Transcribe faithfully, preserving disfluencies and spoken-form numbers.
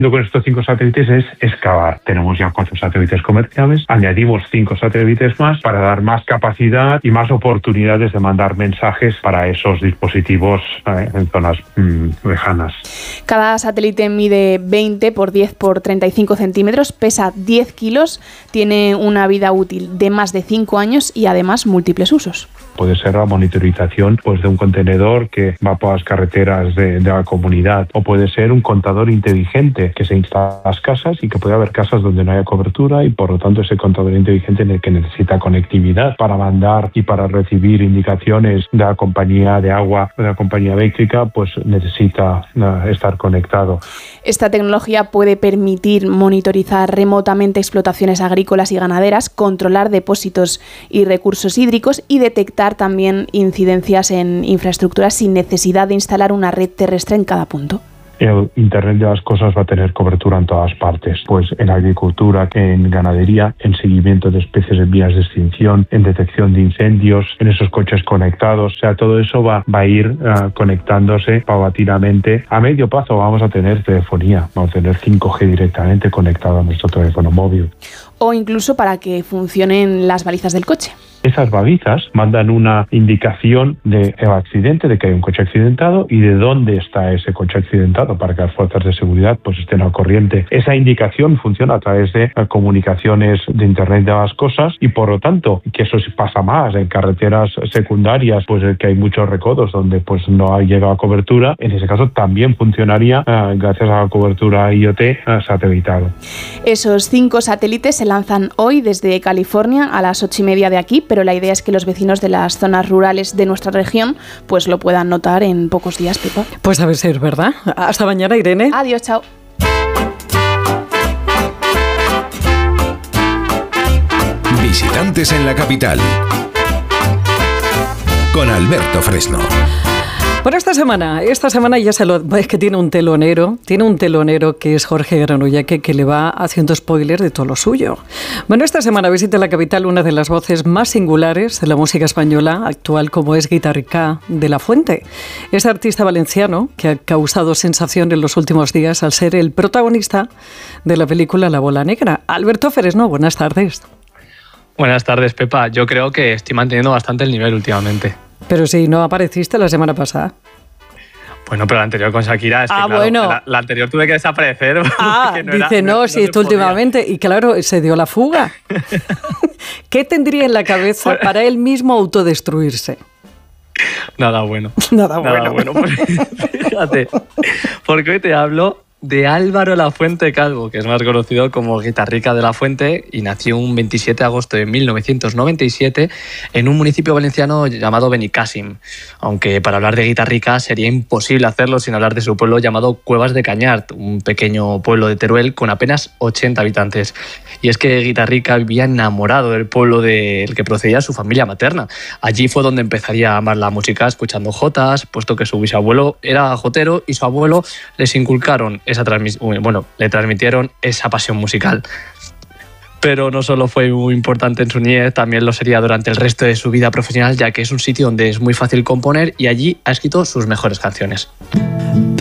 con estos cinco satélites es excavar. Tenemos ya cuatro satélites comerciales, añadimos cinco satélites más para dar más capacidad y más oportunidades de mandar mensajes para esos dispositivos eh, en zonas mmm, lejanas. Cada satélite mide veinte por diez por treinta y cinco centímetros, pesa diez kilos, tiene una vida útil de más de cinco años y además múltiples usos. Puede ser la monitorización pues, de un contenedor que va por las carreteras de, de la comunidad, o puede ser un contador inteligente que se instala en las casas y que puede haber casas donde no haya cobertura y por lo tanto ese contador inteligente en el que necesita conectividad para mandar y para recibir indicaciones de la compañía de agua, de la compañía eléctrica, pues necesita uh, estar conectado. Esta tecnología puede permitir monitorizar remotamente explotaciones agrícolas y ganaderas, controlar depósitos y recursos hídricos y detectar también incidencias en infraestructuras sin necesidad de instalar una red terrestre en cada punto. El Internet de las cosas va a tener cobertura en todas partes, pues en agricultura, en ganadería, en seguimiento de especies en vías de extinción, en detección de incendios, en esos coches conectados. O sea, todo eso va, va a ir uh, conectándose paulatinamente. A medio plazo vamos a tener telefonía, vamos a tener cinco G directamente conectado a nuestro teléfono móvil. O incluso para que funcionen las balizas del coche. Esas balizas mandan una indicación del accidente, de que hay un coche accidentado y de dónde está ese coche accidentado para que las fuerzas de seguridad pues estén al corriente. Esa indicación funciona a través de comunicaciones de Internet de las cosas y por lo tanto, que eso pasa más en carreteras secundarias, pues que hay muchos recodos donde pues no ha llegado cobertura, en ese caso también funcionaría eh, gracias a la cobertura I O T eh, satelital. Esos cinco satélites se lanzan hoy desde California a las ocho y media de aquí, pero la idea es que los vecinos de las zonas rurales de nuestra región pues lo puedan notar en pocos días, Pepa. Pues a ver si es verdad. Hasta mañana, Irene. Adiós, chao. Visitantes en la capital con Alberto Fresno. Bueno, esta semana, esta semana ya se lo... Es que tiene un telonero, tiene un telonero que es Jorge Granollaque, que le va haciendo spoiler de todo lo suyo. Bueno, esta semana visita la capital una de las voces más singulares de la música española actual, como es Guitarrica de la Fuente. Es artista valenciano que ha causado sensación en los últimos días al ser el protagonista de la película La Bola Negra. Alberto Fresno, buenas tardes. Buenas tardes, Pepa. Yo creo que estoy manteniendo bastante el nivel últimamente. Pero si no apareciste la semana pasada. Bueno, pero la anterior con Shakira, es que ah, claro, bueno. la, la anterior tuve que desaparecer. Ah, no dice, era, no, no, si no esto últimamente. Y claro, se dio la fuga. ¿Qué tendría en la cabeza para él mismo autodestruirse? Nada bueno. Nada bueno. Nada bueno. Fíjate, porque hoy te hablo de Álvaro Lafuente Calvo, que es más conocido como Guitarrica de la Fuente, y nació un veintisiete de agosto de mil novecientos noventa y siete en un municipio valenciano llamado Benicàssim, aunque para hablar de Guitarrica sería imposible hacerlo sin hablar de su pueblo llamado Cuevas de Cañart, un pequeño pueblo de Teruel con apenas ochenta habitantes. Y es que Guitarrica vivía enamorado del pueblo del que procedía su familia materna. Allí fue donde empezaría a amar la música escuchando jotas, puesto que su bisabuelo era jotero y su abuelo les inculcaron esa transmisión, bueno, le transmitieron esa pasión musical. Pero no solo fue muy importante en su niñez, también lo sería durante el resto de su vida profesional, ya que es un sitio donde es muy fácil componer y allí ha escrito sus mejores canciones.